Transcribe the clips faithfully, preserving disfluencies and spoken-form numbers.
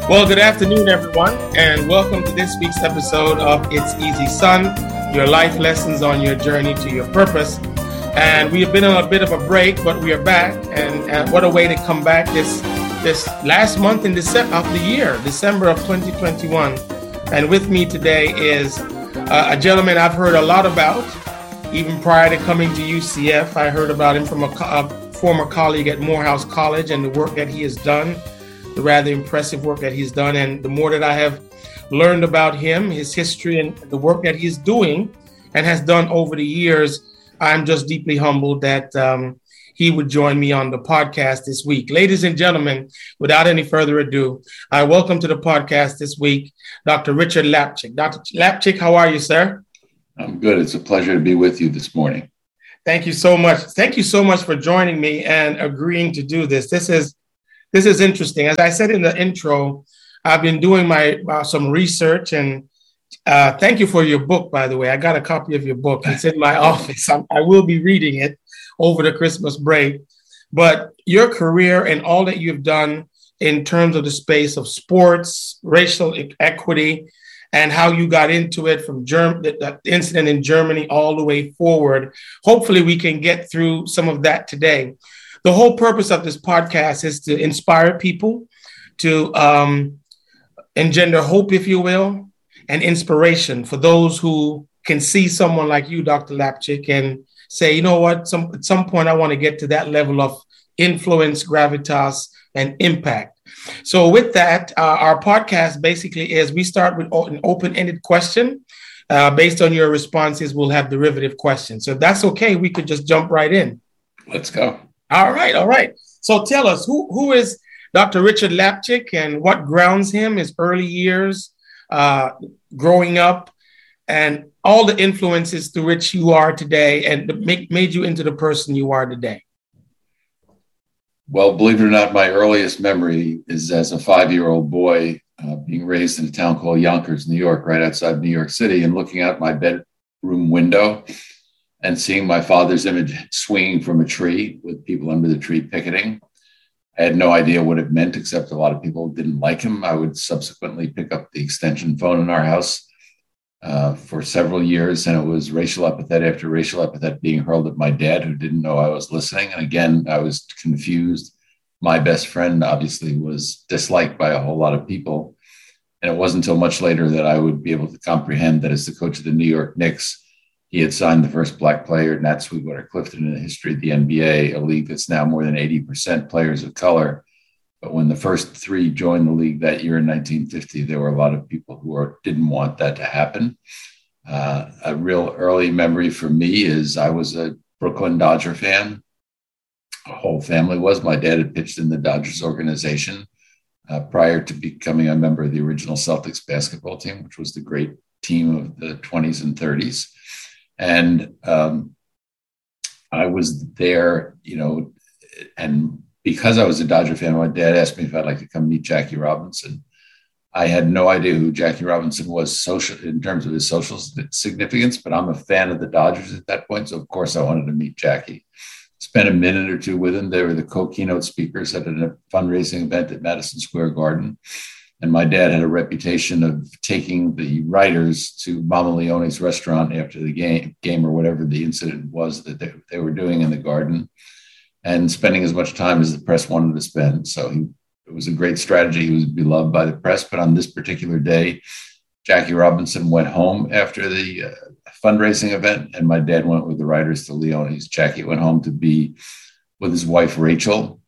Well, good afternoon, everyone, and welcome to this week's episode of It's Easy Son, your life lessons on your journey to your purpose. And we have been on a bit of a break, but we are back, and, and what a way to come back this this last month in December of the year, December of twenty twenty-one. And with me today is uh, a gentleman I've heard a lot about, even prior to coming to U C F. I heard about him from a, a former colleague at Morehouse College and the work that he has done. The rather impressive work that he's done. And the more that I have learned about him, his history, and the work that he's doing and has done over the years, I'm just deeply humbled that um, he would join me on the podcast this week. Ladies and gentlemen, without any further ado, I welcome to the podcast this week, Doctor Richard Lapchick. Doctor Lapchick, how are you, sir? I'm good. It's a pleasure to be with you this morning. Thank you so much. Thank you so much for joining me and agreeing to do this. This is This is interesting. As I said in the intro, I've been doing my uh, some research, and uh, thank you for your book, by the way. I got a copy of your book. It's in my office. I'm, I will be reading it over the Christmas break. But your career and all that you've done in terms of the space of sports, racial e- equity, and how you got into it from Germ- that incident in Germany all the way forward. Hopefully, we can get through some of that today. The whole purpose of this podcast is to inspire people, to um, engender hope, if you will, and inspiration for those who can see someone like you, Doctor Lapchick, and say, you know what, some, at some point I want to get to that level of influence, gravitas, and impact. So with that, uh, our podcast basically is we start with an open-ended question. Uh, based on your responses, we'll have derivative questions. So if that's okay, we could just jump right in. Let's go. All right, all right. So tell us, who who is Doctor Richard Lapchick and what grounds him, his early years, uh, growing up, and all the influences through which you are today and make, made you into the person you are today? Well, believe it or not, my earliest memory is as a five-year-old boy uh, being raised in a town called Yonkers, New York, right outside New York City, and looking out my bedroom window and seeing my father's image swinging from a tree with people under the tree picketing. I had no idea what it meant, except a lot of people didn't like him. I would subsequently pick up the extension phone in our house uh, for several years, and it was racial epithet after racial epithet being hurled at my dad, who didn't know I was listening. And again, I was confused. My best friend obviously was disliked by a whole lot of people. And it wasn't until much later that I would be able to comprehend that as the coach of the New York Knicks, he had signed the first Black player, Nat Sweetwater Clifton, in the history of the N B A, a league that's now more than eighty percent players of color. But when the first three joined the league that year in nineteen fifty, there were a lot of people who were, didn't want that to happen. Uh, a real early memory for me is I was a Brooklyn Dodger fan. Our whole family was. My dad had pitched in the Dodgers organization uh, prior to becoming a member of the original Celtics basketball team, which was the great team of the twenties and thirties. And um, I was there, you know, and because I was a Dodger fan, my dad asked me if I'd like to come meet Jackie Robinson. I had no idea who Jackie Robinson was social in terms of his social significance, but I'm a fan of the Dodgers at that point. So of course I wanted to meet Jackie. Spent a minute or two with him. They were the co-keynote speakers at a fundraising event at Madison Square Garden. And my dad had a reputation of taking the writers to Mama Leone's restaurant after the game, game or whatever the incident was that they, they were doing in the garden, and spending as much time as the press wanted to spend. So he, it was a great strategy. He was beloved by the press. But on this particular day, Jackie Robinson went home after the uh, fundraising event, and my dad went with the writers to Leone's. Jackie went home to be with his wife, Rachel.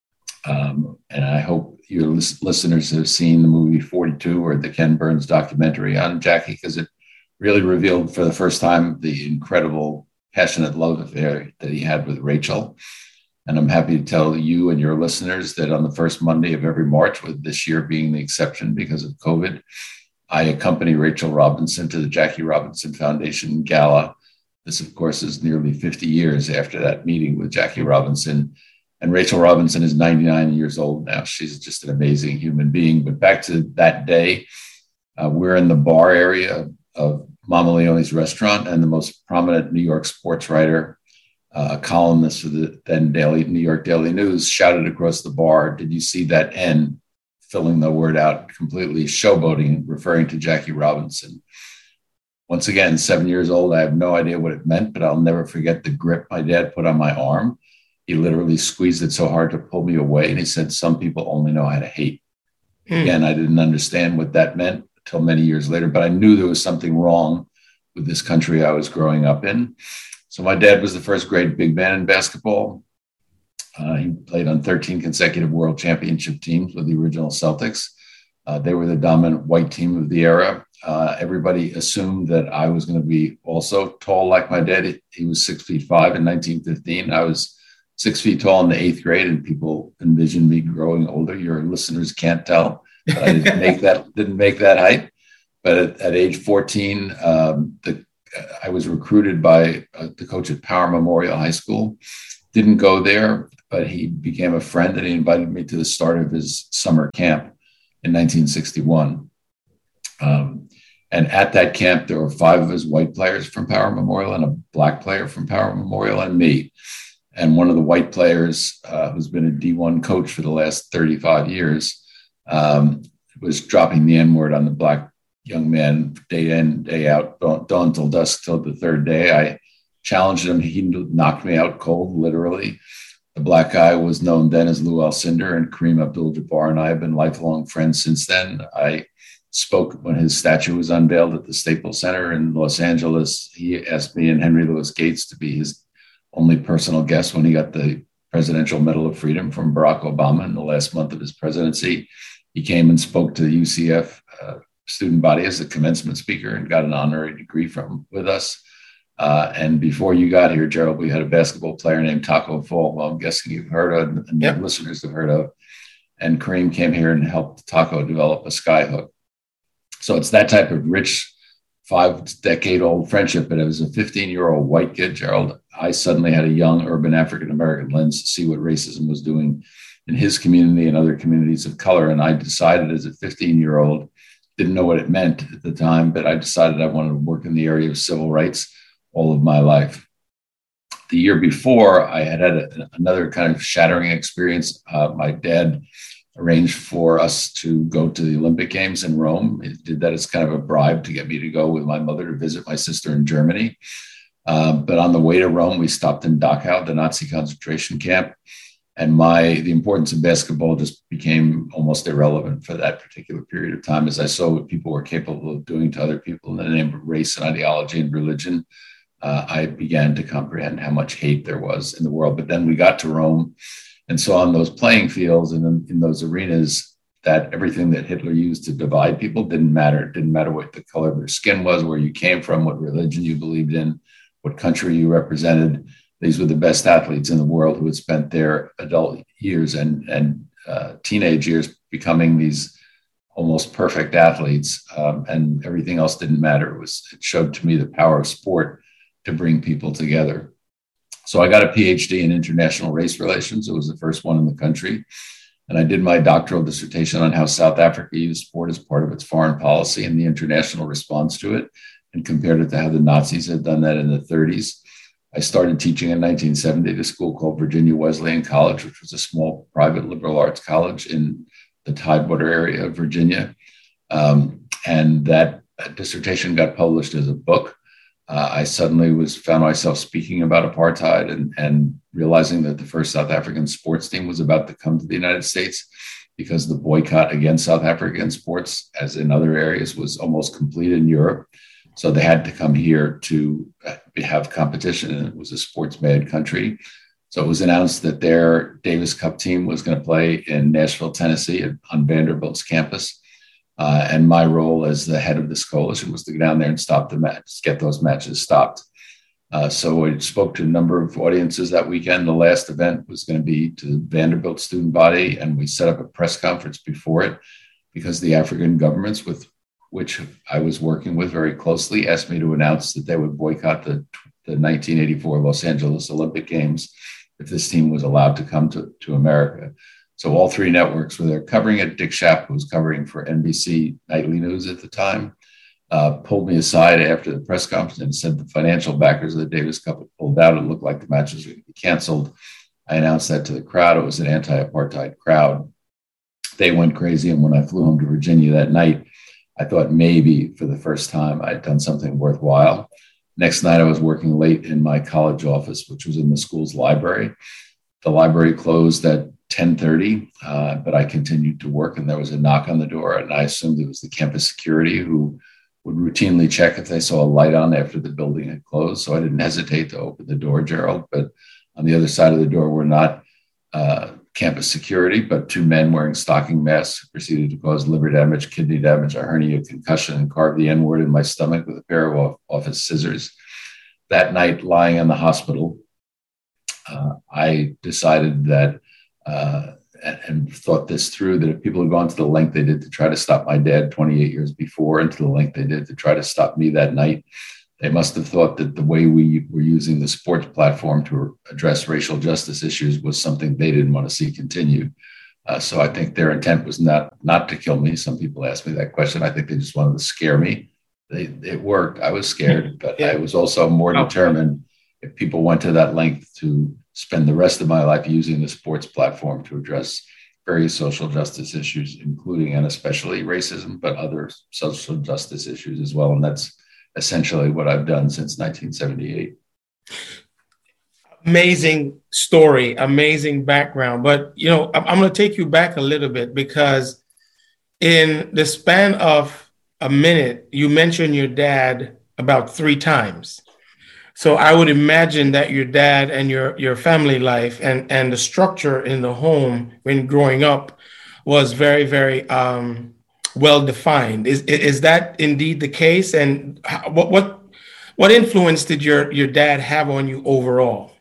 Um, and I hope your lis- listeners have seen the movie forty-two or the Ken Burns documentary on Jackie, because it really revealed for the first time the incredible passionate love affair that he had with Rachel. And I'm happy to tell you and your listeners that on the first Monday of every March, with this year being the exception because of COVID, I accompany Rachel Robinson to the Jackie Robinson Foundation Gala. This, of course, is nearly fifty years after that meeting with Jackie Robinson. And Rachel Robinson is ninety-nine years old now. She's just an amazing human being. But back to that day, uh, we're in the bar area of Mama Leone's restaurant, and the most prominent New York sports writer, uh, columnist for the then Daily New York Daily News, shouted across the bar, "Did you see that N filling the word out completely, showboating, referring to Jackie Robinson. Once again, seven years old, I have no idea what it meant, but I'll never forget the grip my dad put on my arm. He literally squeezed it so hard to pull me away. And he said, some people only know how to hate. Hmm. Again, I didn't understand what that meant until many years later, but I knew there was something wrong with this country I was growing up in. So my dad was the first great big man in basketball. Uh, he played on thirteen consecutive world championship teams with the original Celtics. Uh, they were the dominant white team of the era. Uh, everybody assumed that I was going to be also tall like my dad. He was six feet five in nineteen fifteen. I was six feet tall in the eighth grade, and people envisioned me growing older. Your listeners can't tell, but I didn't make that didn't make that height. But at, at age fourteen, um, the, I was recruited by uh, the coach at Power Memorial High School. Didn't go there, but he became a friend, and he invited me to the start of his summer camp in nineteen sixty-one. Um, and at that camp, there were five of his white players from Power Memorial and a black player from Power Memorial and me. And one of the white players, uh, who's been a D one coach for the last thirty-five years, um, was dropping the N-word on the black young man day in, day out, dawn, dawn till dusk till the third day. I challenged him. He knocked me out cold, literally. The black guy was known then as Lou Alcindor, and Kareem Abdul-Jabbar and I have been lifelong friends since then. I spoke when his statue was unveiled at the Staples Center in Los Angeles. He asked me and Henry Louis Gates to be his only personal guest when he got the Presidential Medal of Freedom from Barack Obama in the last month of his presidency. He came and spoke to the U C F uh, student body as a commencement speaker and got an honorary degree from with us. Uh, and before you got here, Gerald, we had a basketball player named Taco Fall, well, I'm guessing you've heard of, and yep. listeners have heard of. And Kareem came here and helped Taco develop a skyhook. So it's that type of rich, five-decade-old friendship. But as a fifteen-year-old white kid, Gerald, I suddenly had a young urban African-American lens to see what racism was doing in his community and other communities of color. And I decided as a fifteen-year-old, didn't know what it meant at the time, but I decided I wanted to work in the area of civil rights all of my life. The year before, I had had a, another kind of shattering experience. Uh, my dad arranged for us to go to the Olympic Games in Rome. He did that as kind of a bribe to get me to go with my mother to visit my sister in Germany. Uh, but on the way to Rome, we stopped in Dachau, the Nazi concentration camp. And my the importance of basketball just became almost irrelevant for that particular period of time, as I saw what people were capable of doing to other people in the name of race and ideology and religion. Uh, I began to comprehend how much hate there was in the world. But then we got to Rome and saw on those playing fields and in, in those arenas that everything that Hitler used to divide people didn't matter. It didn't matter what the color of their skin was, where you came from, what religion you believed in, what country you represented. These were the best athletes in the world who had spent their adult years and, and uh, teenage years becoming these almost perfect athletes, um, and everything else didn't matter. It was, it showed to me the power of sport to bring people together. So I got a PhD in international race relations. It was the first one in the country. And I did my doctoral dissertation on how South Africa used sport as part of its foreign policy and the international response to it, and compared it to how the Nazis had done that in the thirties. I started teaching in nineteen seventy at a school called Virginia Wesleyan College, which was a small private liberal arts college in the Tidewater area of Virginia. Um, and that dissertation got published as a book. Uh, I suddenly was found myself speaking about apartheid and, and realizing that the first South African sports team was about to come to the United States, because the boycott against South African sports, as in other areas, was almost complete in Europe. So they had to come here to have competition, and it was a sports-mad country. So it was announced that their Davis Cup team was going to play in Nashville, Tennessee, on Vanderbilt's campus. Uh, and my role as the head of this coalition was to go down there and stop the match, get those matches stopped. Uh, so I spoke to a number of audiences that weekend. The last event was going to be to the Vanderbilt student body, and we set up a press conference before it because the African governments with which I was working with very closely asked me to announce that they would boycott the, the nineteen eighty-four Los Angeles Olympic Games if this team was allowed to come to, to America. So all three networks were there covering it. Dick Schaap, who was covering for N B C Nightly News at the time, uh, pulled me aside after the press conference and said the financial backers of the Davis Cup had pulled out. It looked like the matches were going to be canceled. I announced that to the crowd. It was an anti-apartheid crowd. they went crazy. And when I flew home to Virginia that night, I thought maybe for the first time I'd done something worthwhile. Next night, I was working late in my college office, which was in the school's library. The library closed at ten thirty, uh, but I continued to work, and there was a knock on the door, and I assumed it was the campus security who would routinely check if they saw a light on after the building had closed. So I didn't hesitate to open the door, Gerald. But on the other side of the door were not uh, campus security, but two men wearing stocking masks who proceeded to cause liver damage, kidney damage, a hernia, concussion, and carve the N-word in my stomach with a pair of office scissors. That night, lying in the hospital, uh, I decided that uh, and, and thought this through, that if people had gone to the length they did to try to stop my dad twenty-eight years before and to the length they did to try to stop me that night, they must have thought that the way we were using the sports platform to address racial justice issues was something they didn't want to see continue. Uh, so I think their intent was not, not to kill me. Some people ask me that question. I think they just wanted to scare me. They, it worked. I was scared, but yeah. I was also more determined if people went to that length to spend the rest of my life using the sports platform to address various social justice issues, including and especially racism, but other social justice issues as well. And that's essentially what I've done since nineteen seventy-eight. Amazing story, amazing background. But, you know, I'm going to take you back a little bit, because in the span of a minute, you mentioned your dad about three times. So I would imagine that your dad and your, your family life and, and the structure in the home when growing up was very, very um, well defined. Is, is that indeed the case? And how, what, what, what influence did your, your dad have on you overall?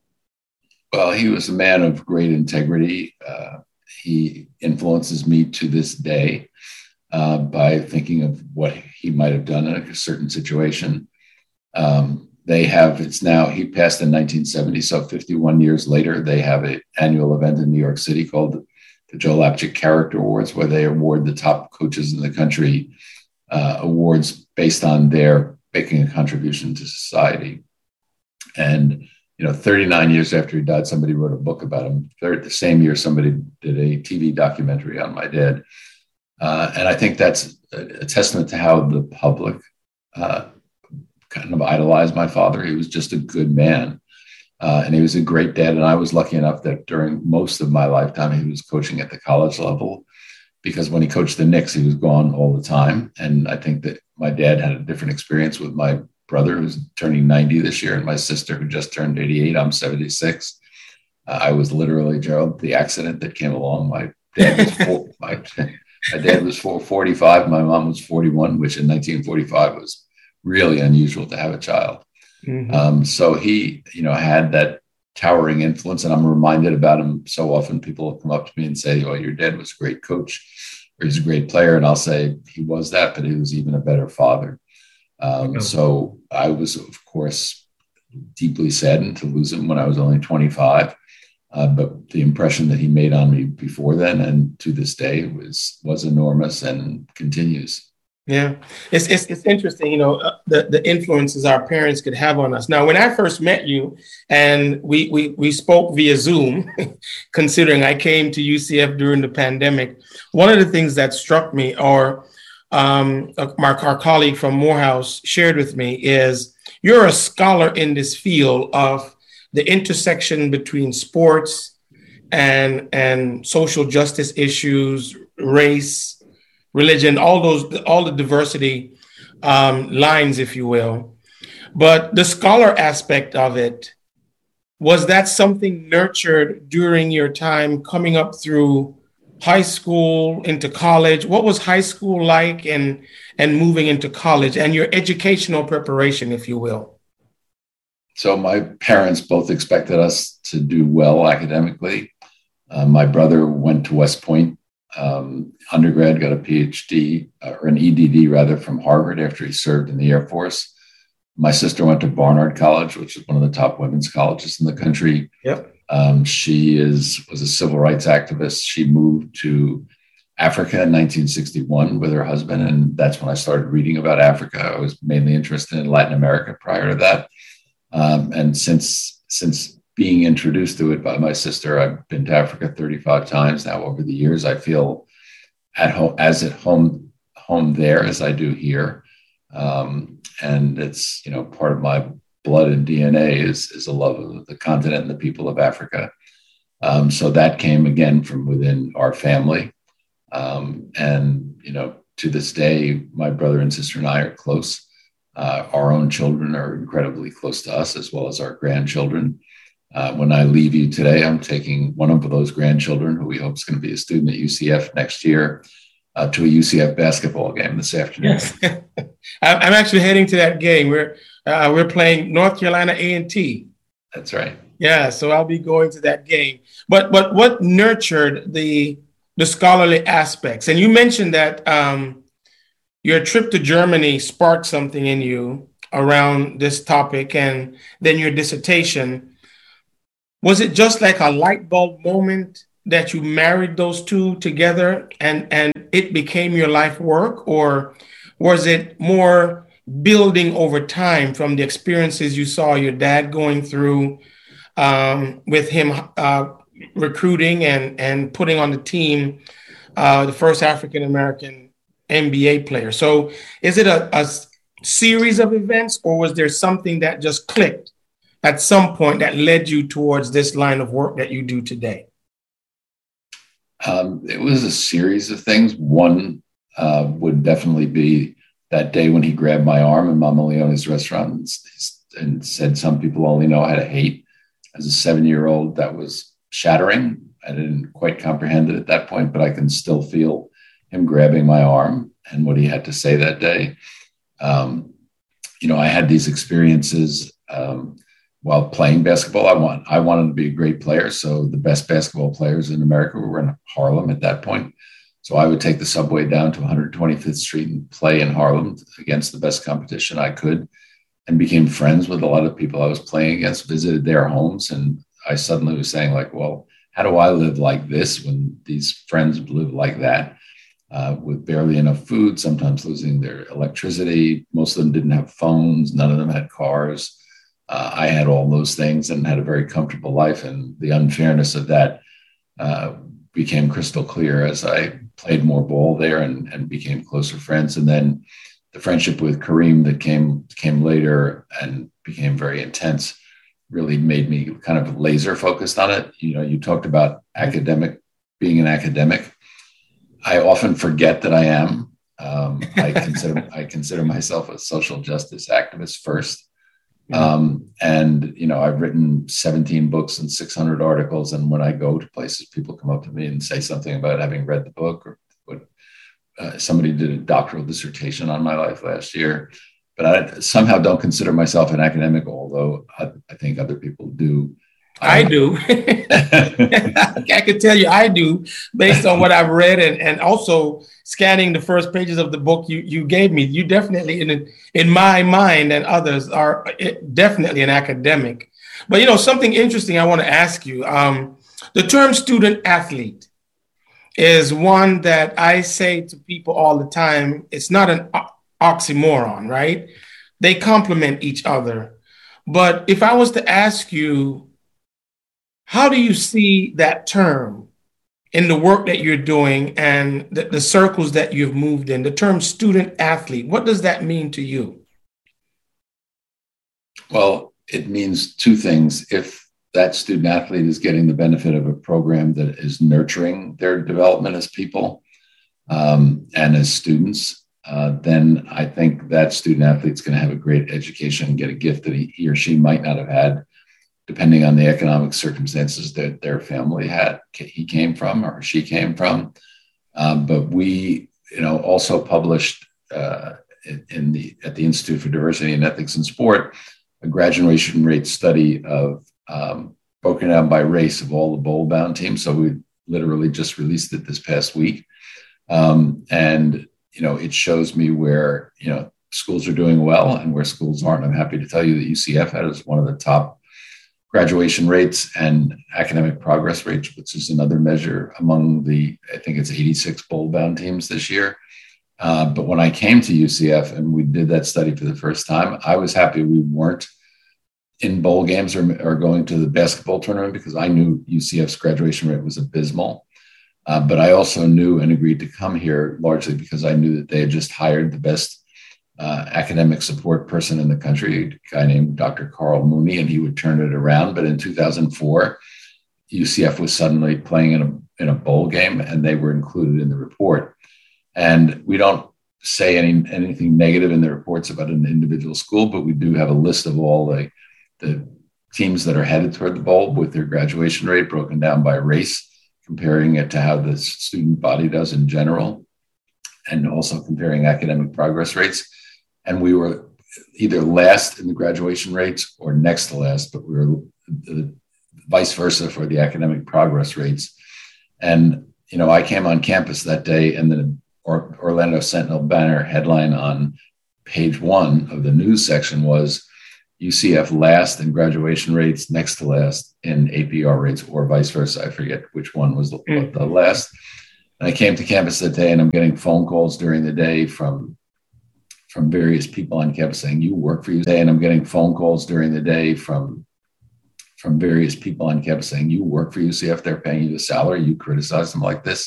Well, he was a man of great integrity. Uh, he influences me to this day uh, by thinking of what he might have done in a certain situation. Um, They have, it's now, he passed in nineteen seventy, so fifty-one years later, they have an annual event in New York City called the Joe Lapchick Character Awards, where they award the top coaches in the country uh, awards based on their making a contribution to society. And, you know, thirty-nine years after he died, somebody wrote a book about him. The same year, somebody did a T V documentary on my dad. Uh, and I think that's a, a testament to how the public uh, kind of idolized my father. He was just a good man. Uh, and he was a great dad. And I was lucky enough that during most of my lifetime, he was coaching at the college level, because when he coached the Knicks, he was gone all the time. And I think that my dad had a different experience with my brother, who's turning ninety this year, and my sister, who just turned eighty-eight. I'm seventy-six. Uh, I was literally, Gerald, the accident that came along. My dad was four, my, my dad was four, forty-five. My mom was forty-one, which in nineteen forty-five was really unusual to have a child. Mm-hmm. Um, so he, you know, had that towering influence, and I'm reminded about him so often. People come up to me and say, "Oh, your dad was a great coach, or he's a great player," and I'll say he was that, but he was even a better father. Um, so I was, of course, deeply saddened to lose him when I was only twenty-five. Uh, but the impression that he made on me before then and to this day was was enormous and continues. Yeah, it's, it's it's interesting, you know, uh, the, the influences our parents could have on us. Now, when I first met you and we we we spoke via Zoom, considering I came to U C F during the pandemic, one of the things that struck me, or um, our, our colleague from Morehouse shared with me, is you're a scholar in this field of the intersection between sports and and social justice issues, race, religion, all those, all the diversity um, lines, if you will. But the scholar aspect of it, was that something nurtured during your time coming up through high school into college? What was high school like, and and moving into college, and your educational preparation, if you will? So my parents both expected us to do well academically. Uh, my brother went to West Point. Um, undergrad, got a P H D uh, or an E D D rather from Harvard after he served in the Air Force. My sister went to Barnard College, which is one of the top women's colleges in the country. Yep. Um, she is was a civil rights activist. She moved to Africa in nineteen sixty-one with her husband, and that's when I started reading about Africa. I was mainly interested in Latin America prior to that, um, and since since. being introduced to it by my sister, I've been to Africa thirty-five times now over the years. I feel at home, as at home, home there as I do here. Um, and it's, you know, part of my blood and D N A is, is a love of the continent and the people of Africa. Um, so that came again from within our family. Um, and, you know, to this day, my brother and sister and I are close. Uh, our own children are incredibly close to us, as well as our grandchildren. Uh, when I leave you today, I'm taking one of those grandchildren, who we hope is going to be a student at U C F next year, uh, to a U C F basketball game this afternoon. Yes. I'm actually heading to that game. We're uh, we're playing North Carolina A and T. That's right. Yeah, so I'll be going to that game. But but what nurtured the the scholarly aspects? And you mentioned that um, your trip to Germany sparked something in you around this topic, and then your dissertation. Was it just like a light bulb moment that you married those two together and, and it became your life work? Or was it more building over time from the experiences you saw your dad going through um, with him uh, recruiting and, and putting on the team uh, the first African-American N B A player? So is it a, a series of events, or was there something that just clicked at some point that led you towards this line of work that you do today? Um, it was a series of things. One uh, would definitely be that day when he grabbed my arm in Mama Leone's restaurant and, and said, "Some people only know how to hate." As a seven-year-old, that was shattering. I didn't quite comprehend it at that point, but I can still feel him grabbing my arm and what he had to say that day. Um, you know, I had these experiences um, while playing basketball. I want, I wanted to be a great player. So the best basketball players in America were in Harlem at that point. So I would take the subway down to one hundred twenty-fifth Street and play in Harlem against the best competition I could, and became friends with a lot of people I was playing against, visited their homes. And I suddenly was saying, like, well, how do I live like this when these friends live like that? Uh, with barely enough food, sometimes losing their electricity. Most of them didn't have phones. None of them had cars. Uh, I had all those things and had a very comfortable life. And the unfairness of that uh, became crystal clear as I played more ball there and, and became closer friends. And then the friendship with Kareem that came, came later and became very intense really made me kind of laser focused on it. You know, you talked about academic, being an academic. I often forget that I am. Um, I consider I consider myself a social justice activist first. Um, and, you know, I've written seventeen books and six hundred articles. And when I go to places, people come up to me and say something about having read the book, or what uh, somebody did a doctoral dissertation on my life last year. But I somehow don't consider myself an academic, although I, I think other people do. I do. I can tell you I do, based on what I've read and, and also scanning the first pages of the book you, you gave me. You definitely, in, in my mind and others, are definitely an academic. But, you know, something interesting I want to ask you. Um, the term student athlete is one that I say to people all the time. It's not an oxymoron, right? They complement each other. But if I was to ask you, how do you see that term in the work that you're doing and the, the circles that you've moved in, the term student athlete, what does that mean to you? Well, it means two things. If that student athlete is getting the benefit of a program that is nurturing their development as people um, and as students, uh, then I think that student athlete's going to have a great education and get a gift that he, he or she might not have had, depending on the economic circumstances that their family had, he came from or she came from. Um, but we, you know, also published uh, in, in the at the Institute for Diversity and Ethics in Sport a graduation rate study of um, broken down by race of all the bowl-bound teams. So we literally just released it this past week, um, and you know, it shows me where you know schools are doing well and where schools aren't. I'm happy to tell you that U C F has one of the top graduation rates and academic progress rates, which is another measure among the, I think it's eighty-six bowl-bound teams this year. Uh, but when I came to U C F and we did that study for the first time, I was happy we weren't in bowl games or, or going to the basketball tournament, because I knew U C F's graduation rate was abysmal. Uh, but I also knew and agreed to come here largely because I knew that they had just hired the best uh, academic support person in the country, a guy named Doctor Carl Mooney, and he would turn it around. But in two thousand four, U C F was suddenly playing in a, in a bowl game, and they were included in the report. And we don't say any, anything negative in the reports about an individual school, but we do have a list of all the, the teams that are headed toward the bowl with their graduation rate broken down by race, comparing it to how the student body does in general, and also comparing academic progress rates. And we were either last in the graduation rates or next to last, but we were the vice versa for the academic progress rates. And, you know, I came on campus that day, and the Orlando Sentinel banner headline on page one of the news section was U C F last in graduation rates, next to last in A P R rates, or vice versa. I forget which one was the, mm. the last. And I came to campus that day, and I'm getting phone calls during the day from, from various people on campus saying, you work for U C F. And I'm getting phone calls during the day from, from various people on campus saying, you work for U C F, they're paying you the salary, you criticize them like this.